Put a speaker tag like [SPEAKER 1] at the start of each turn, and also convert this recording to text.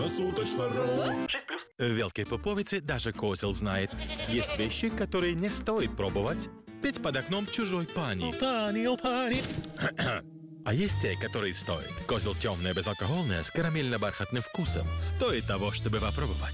[SPEAKER 1] Круглосуточно.ру.
[SPEAKER 2] В Велкой Пуповице даже козел знает. Есть вещи, которые не стоит пробовать. Петь под окном чужой пани.
[SPEAKER 1] Пани.
[SPEAKER 2] А есть те, которые стоит. Козел темное, безалкогольное, с карамельно-бархатным вкусом. Стоит того, чтобы попробовать.